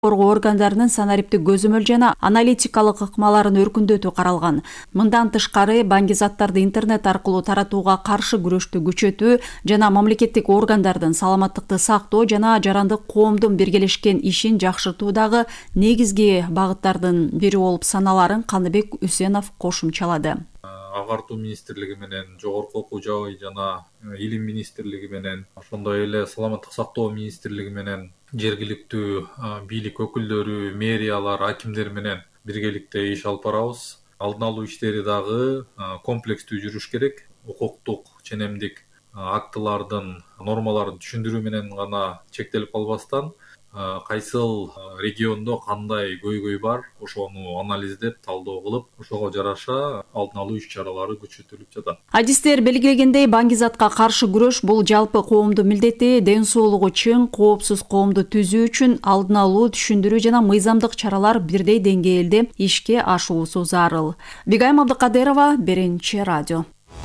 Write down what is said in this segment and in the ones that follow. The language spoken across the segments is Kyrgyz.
коргоо органдарынын санариптик көзөмөл жана аналитикалык ыкмаларын өркүндөтүү каралган. Мындан тышкары баңгизаттарды интернет аркылуу таратууга каршы күрөштү күчөтүү жана мамлекеттик органдардын саламаттыкты сактоо жана жарандык коомдун биргелешкен ишин жакшыртуу дагы негизги багыттардын бири болуп саналарын Каныбек Үсенов кошумчалады. Агартуу министрлиги менен, жогорку окуу жай жана илим министрлиги менен, ошондой эле саламаттык сактоо министрлиги менен, жергиликтүү бийлик өкүлдөрү, мэриялар, акимдер менен биргеликте иш алып барабыз. Алдын алуу иштери дагы комплекстүү жүрүш керек. Укуктук ченемдик актылардын нормаларын түшүндүрүү менен гана чектелип калбастан, кайсыл региондо кандай көйгөй бар, ошону анализдеп, талдоо кылып, ошого жараша алдын алуу иш-чаралары күчөтүлүп жатат. Адистер белгилегендей, баңгизатка каршы күрөш бул жалпы коомдун милдети. Ден соолугу чың, коопсуз коомду түзүү үчүн алдын алуу, түшүндүрүү жана мыйзамдык чаралар бирдей деңгээлде ишке ашуусу зарыл. Бигайым Абдыкадырова, Беренчи радио.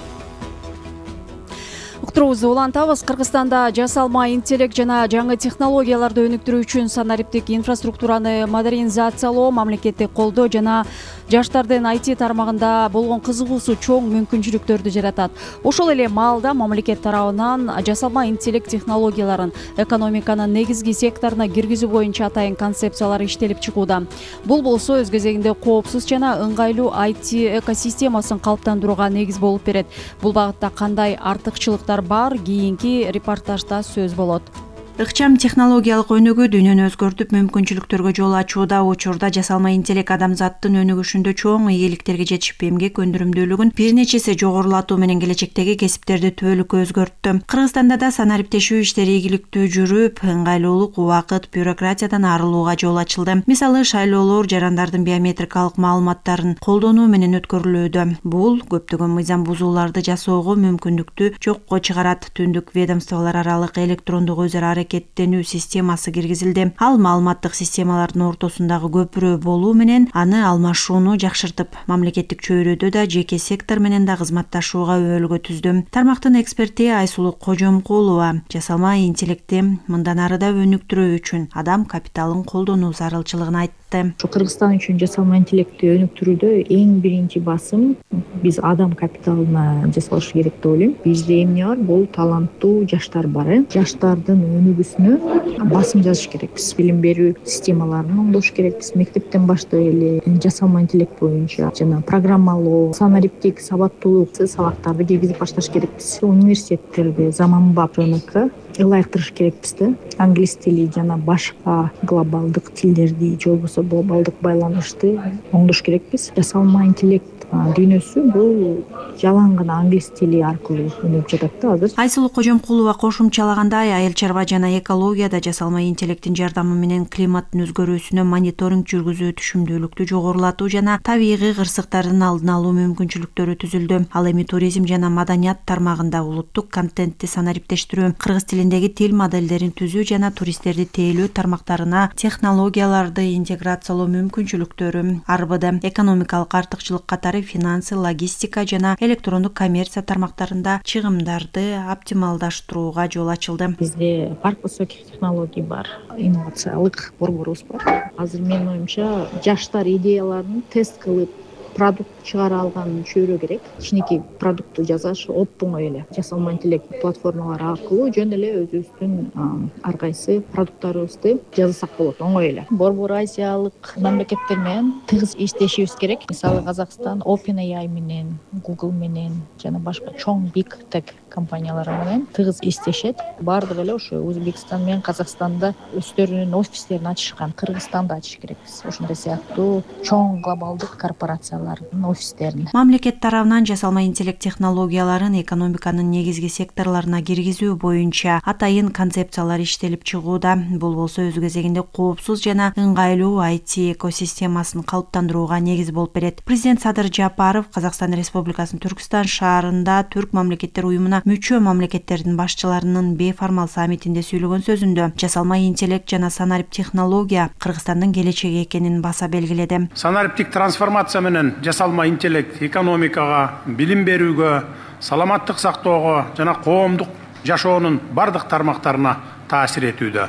Уктуруубузду улантабыз. Кыргызстанда жасалма интеллект жана жаңы технологияларды өнүктүрүү үчүн санариптик инфраструктураны модернизациялоо, мамлекеттик колдоо жана жаштардын IT тармагында болгон кызыгуусу чоң мүмкүнчүлүктөрдү жаратат. Ошол эле маалда мамлекет тарабынан жасалма интеллект технологияларын экономиканын негизги секторуна киргизүү боюнча атайын концепциялар иштелип чыгууда. Бул болсо өз кезегинде коопсуз жана ыңгайлуу IT экосистемасын калыптандырууга негиз болуп берет. Бул багытта кандай артыкчылыктар бар, кийинки репортажда сөз болот. Ыкчам технологиялык өнүгүү дүйнөнү өзгөртүп, мүмкүнчүлүктөргө жол ачууда. Учурда жасалма интеллект адамзаттын өнүгүшүндө чоң ийгиликтерге жетишип, эмгек өндүрүмдүүлүгүн бир нечесе жогорулатуу менен келечектеги кесиптерди түбөлүккө өзгөрттү. Кыргызстанда да санариптешүү иштери ийгиликтүү жүрүп, ыңгайлуулук, убакыт, бюрократиядан арылууга жол ачылды. Мисалы, шайлоолор жарандардын биометрикалык маалыматтарын колдонуу менен өткөрүлүүдө. Бул көптөгөн мыйзам бузууларды жасоого мүмкүндүктү жокко чыгарат. Түндүк ведомстволор аралык электрондук өз ара аракеттенүү системасы киргизилди. Ал маалыматтык системалардын ортосундагы көпүрө болуу менен аны алмашууну жакшыртып, мамлекеттик чөйрөдө да жеке сектор менен да кызматташууга өбөлгө түздү. Тармактын эксперти Айсулуу Кожомкулова жасалма интеллектти мындан ары да өнүктүрүү үчүн адам капиталын колдонуу зарылчылыгын айтты. Кыргызстан үчүн жасалма интеллектти өнүктүрүүдө эң биринчи басым биз адам капиталына жасалышы керек деп ойлойм. Бизде эмне бар? Бул таланттуу жаштар бар. Жаштардын өнүгүүсүнө басым жазыш керекпиз. Билим берүү системаларын оңдош керекпиз. Мектептен баштап эле жасалма интеллект боюнча жана программалоо, санариптик сабаттуулук сабактарды киргизип башташ керекпиз. Университеттерде заманбап жөнөккө ылайыктырыш керекпиз да. Англис тили жана башка глобалдык тилдерди, же болбосо глобалдык байланышты оңдош керекпиз. Жасалма интеллект дүйнөсү бул жалаң гана англис тили аркылуу өнүгүп жатат да азыр. Айсулуу Кожомкулова кошумчалагандай, айыл чарба жана экологияда жасалма интеллекттин жардамы менен климаттын өзгөрүүсүнө мониторинг жүргүзүү, түшүмдүүлүктү жогорулатуу жана табигый кырсыктардын алдын алуу мүмкүнчүлүктөрү түзүлдү. Ал эми туризм жана маданият тармагында улуттук контентти санариптештирүү, кыргыз тилиндеги тил модельдерин түзүү жана туристтерди тейлөө тармактарына технологияларды интеграциялоо мүмкүнчүлүктөрү арбыды. Экономикалык артыкчылык катары финансы, логистика жана электрондук коммерция тармактарында чыгымдарды оптималдаштырууга жол ачылды. Бизде парк высоких технологий бар, инновациялык борборубуз бар. Азыр менин оюмча жаштар идеяларын тест кылып продукт чыгара алган чөйрө керек. Кичинекей продукту жасаш оп-оңой эле. Жасалма интеллект платформалары аркылуу жөн эле өзүбүздүн ар кайсы продукттарыбызды жасасак болот оңой эле. Борбор азиялык мамлекеттер менен тыгыз иштешибиз керек. Мисалы, Казакстан OpenAI менен, Google менен жана башка чоң Big Tech компаниялар менен тыгыз иштешет. Бардыгы эле ошо Өзбекстан менен Казакстанда өздөрүнүн офистерин ачышкан. Кыргызстанда ачыш керекпиз. Ошондой сыяктуу чоң глобалдык корпорациялардын офистерин. Мамлекет тарабынан жасалма интеллект технологияларын экономиканын негизги секторлоруна киргизүү боюнча атайын концепциялар иштелип чыгууда. Бул болсо өз кезегинде коопсуз жана ыңгайлуу IT экосистемасын калыптандырууга негиз болуп берет. Президент Садыр Жапаров Казакстан Республикасынын Түркстан шаарында Түрк мамлекеттер уюмуна мүчө мамлекеттердин башчыларынын бейформал саммитинде сүйлөгөн сөзүндө жасалма интеллект жана санарип технология Кыргызстандын келечеги экенин баса белгиледи. Санариптик трансформация менен жасалма интеллект экономикага, билим берүүгө, саламаттык сактоого жана коомдук жашоонун бардык тармактарына таасир этүүдө.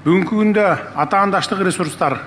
бүгүнкү күндө атаандаштык ресурстар